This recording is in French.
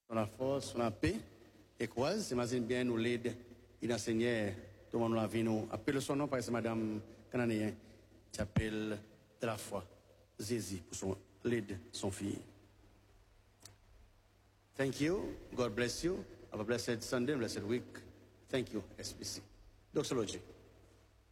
Son la force, son la paix, et quoi, j'imagine bien nous l'aide, il enseignait, tout le monde l'a vu nous, appelle son nom parce que madame Cananéen, qui appelle de la foi, Zézi, pour son l'aide, son fille. Thank you, God bless you, have a blessed Sunday, blessed week. Thank you, SBC. Doxology.